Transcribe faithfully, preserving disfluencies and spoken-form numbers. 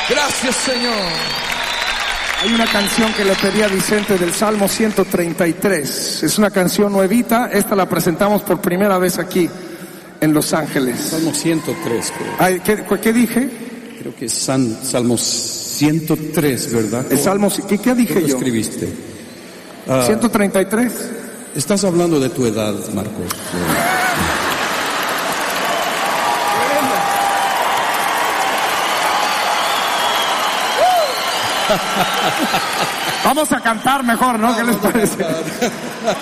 Gracias, Señor. Hay una canción que le pedí a Vicente del Salmo ciento treinta y tres. Es una canción nuevita. Esta la presentamos por primera vez aquí en Los Ángeles. Salmo ciento tres, creo. Ay, ¿qué, ¿Qué dije? Creo que es San, Salmo ciento tres, ¿verdad? El Salmo, ¿qué, qué dije ¿Cómo yo? escribiste? Uh, ¿ciento treinta y tres? Estás hablando de tu edad, Marcos. Vamos a cantar mejor, ¿no? ¿Qué les parece?